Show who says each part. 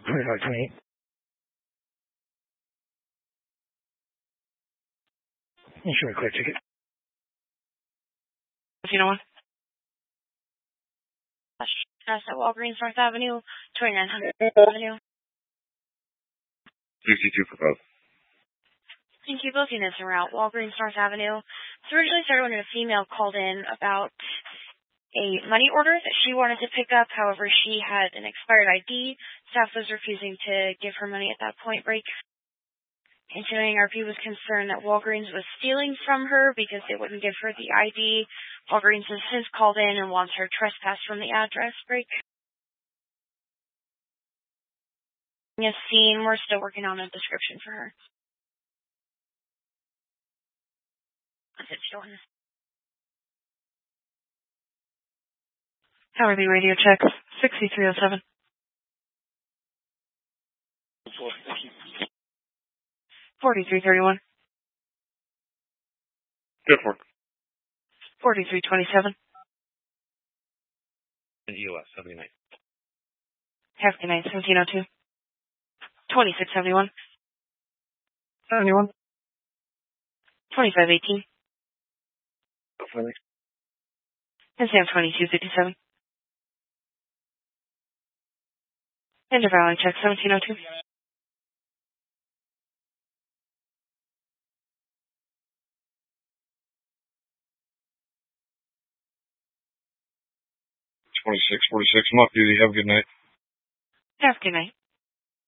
Speaker 1: 2528. Issue a clear ticket.
Speaker 2: You know what? That's at Walgreens North Avenue, 2900 Avenue.
Speaker 3: 62 for both.
Speaker 2: Thank you. Both units are out. Walgreens North Avenue. So originally started when a female called in about a money order that she wanted to pick up. However, she had an expired ID. Staff was refusing to give her money at that point break. Continuing RP was concerned that Walgreens was stealing from her because they wouldn't give her the ID. Walgreens has since called in and wants her trespassed from the address break. A scene. We're still working on a description for her. That's it, Jordan.
Speaker 4: Howard Lee radio check 6307. 4331.
Speaker 3: Good for
Speaker 4: 4327.
Speaker 3: and EOS 79.
Speaker 4: Half good night 1702. 2671. 71. 2518. And Sam 2257. And Valley check 1702.
Speaker 3: 2646. I'm off duty. Have a good night.
Speaker 4: Have a good night.